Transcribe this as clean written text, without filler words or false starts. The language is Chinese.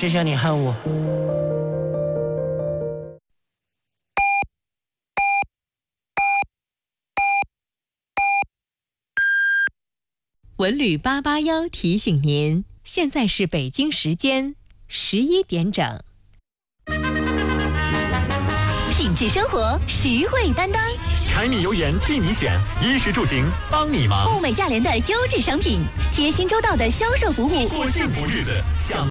谢谢你恨我。 文旅881提醒您，现在是北京时间11点整。 品质生活，实惠担当。 柴米油盐替你选，衣食住行帮你忙。 物美价廉的优质商品，贴心周到的销售服务， 过幸福日子享